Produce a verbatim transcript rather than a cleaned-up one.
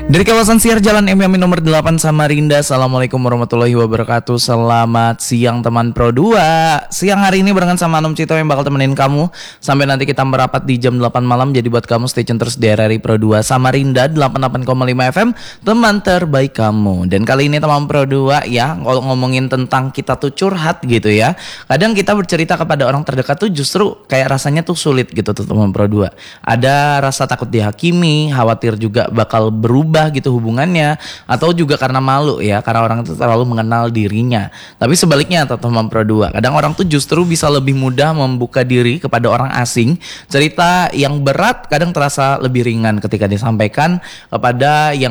Dari kawasan Siar Jalan M Yamin nomor delapan Samarinda. Assalamualaikum warahmatullahi wabarakatuh. Selamat siang teman Pro dua. Siang hari ini barengan sama Anum Cito yang bakal temenin kamu sampai nanti kita merapat di jam delapan malam. Jadi buat kamu stay tune terus di R R I Pro dua Samarinda delapan puluh delapan koma lima F M, teman terbaik kamu. Dan kali ini teman Pro dua ya, kalau ngomongin tentang kita tuh curhat gitu ya, kadang kita bercerita kepada orang terdekat tuh justru kayak rasanya tuh sulit gitu tuh teman Pro dua. Ada rasa takut dihakimi, khawatir juga bakal berubah gitu hubungannya, atau juga karena malu ya, karena orang itu terlalu mengenal dirinya. Tapi sebaliknya teman Pro dua, kadang orang tuh justru bisa lebih mudah membuka diri kepada orang asing. Cerita yang berat kadang terasa lebih ringan ketika disampaikan kepada yang